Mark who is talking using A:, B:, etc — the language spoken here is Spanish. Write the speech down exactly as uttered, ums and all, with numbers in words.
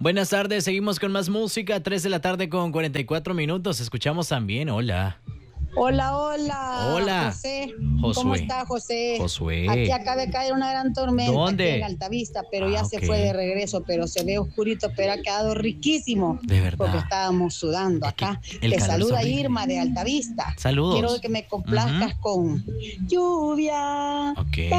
A: Buenas tardes, seguimos con más música. tres de la tarde con cuarenta y cuatro minutos. Escuchamos también. Hola.
B: Hola, hola.
A: Hola.
B: José.
A: Josué.
B: ¿Cómo está, José?
A: Josué.
B: Aquí acaba de caer una gran tormenta.
A: ¿Dónde?
B: Aquí en Altavista, pero
A: Ah,
B: ya
A: ok.
B: se fue de regreso, pero se ve oscurito, pero ha quedado riquísimo.
A: De verdad.
B: Porque estábamos sudando
A: Es que
B: acá.
A: el
B: Te
A: calor
B: saluda
A: está horrible.
B: Irma de Altavista.
A: Saludos.
B: Quiero que me complazcas
A: Ujú.
B: con lluvia.
A: Ok.